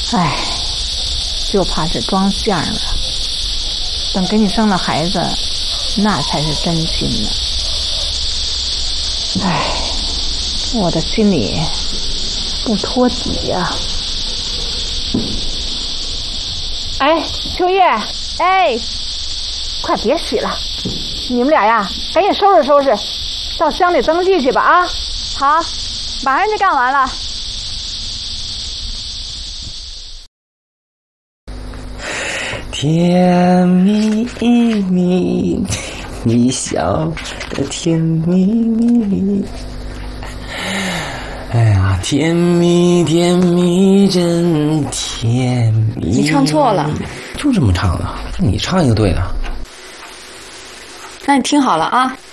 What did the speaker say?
唉，就怕是装相了。等给你生了孩子，那才是真心呢。唉，我的心里不托底呀。哎，秋叶，哎，快别洗了，你们俩呀，赶紧收拾收拾，到乡里登记去吧啊！ 好，马上就干完了。 甜蜜蜜，你笑的甜蜜蜜。哎呀，甜蜜甜蜜真甜蜜。 你唱错了， 就这么唱的，你唱一个对的。 那你听好了啊。